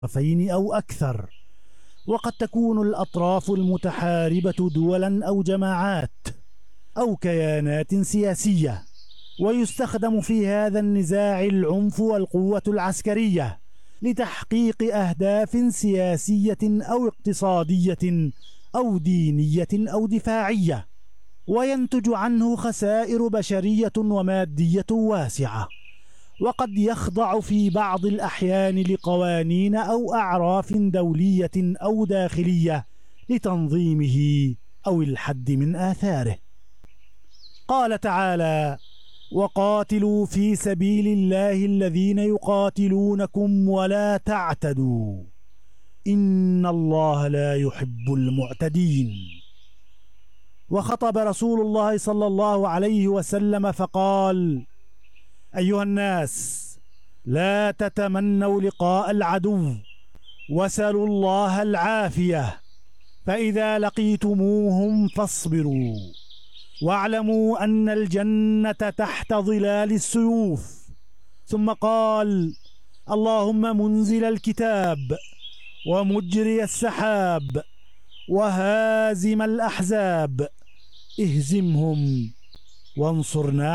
طرفين أو أكثر، وقد تكون الأطراف المتحاربة دولا أو جماعات أو كيانات سياسية، ويستخدم في هذا النزاع العنف والقوة العسكرية لتحقيق أهداف سياسية أو اقتصادية أو دينية أو دفاعية، وينتج عنه خسائر بشرية ومادية واسعة، وقد يخضع في بعض الأحيان لقوانين أو أعراف دولية أو داخلية لتنظيمه أو الحد من آثاره. قال تعالى: وقاتلوا في سبيل الله الذين يقاتلونكم ولا تعتدوا إن الله لا يحب المعتدين. وخطب رسول الله صلى الله عليه وسلم فقال: أيها الناس، لا تتمنوا لقاء العدو وسلوا الله العافية، فإذا لقيتموهم فاصبروا واعلموا أن الجنة تحت ظلال السيوف. ثم قال: اللهم منزل الكتاب ومجري السحاب وهازم الأحزاب، اهزمهم وانصرنا